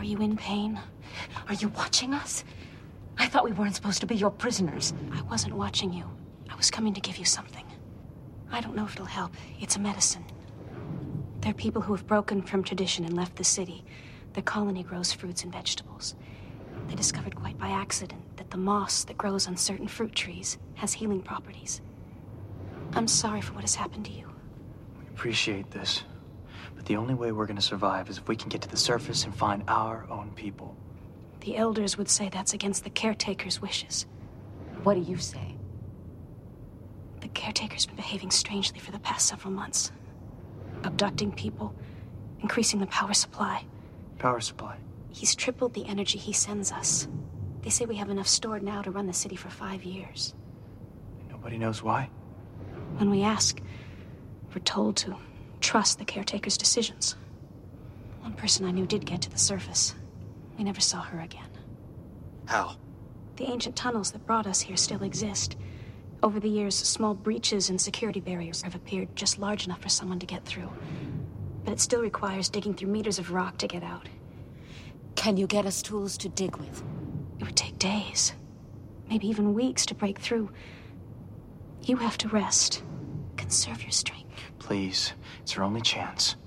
Are you in pain? Are you watching us? I thought we weren't supposed to be your prisoners. I wasn't watching you. I was coming to give you something. I don't know if it'll help. It's a medicine. There are people who have broken from tradition and left the city. Their colony grows fruits and vegetables. They discovered quite by accident that the moss that grows on certain fruit trees has healing properties. I'm sorry for what has happened to you. We appreciate this. But the only way we're gonna survive is if we can get to the surface and find our own people. The elders would say that's against the caretaker's wishes. What do you say? The caretaker's been behaving strangely for the past several months. Abducting people, increasing the power supply. Power supply? He's tripled the energy he sends us. They say we have enough stored now to run the city for 5 years. Nobody knows why? When we ask, we're told to trust the caretaker's decisions. One person I knew did get to the surface. We never saw her again. How? The ancient tunnels that brought us here still exist. Over the years, small breaches and security barriers have appeared just large enough for someone to get through. But it still requires digging through meters of rock to get out. Can you get us tools to dig with? It would take days, maybe even weeks to break through. You have to rest. Conserve your strength. Please, it's our only chance.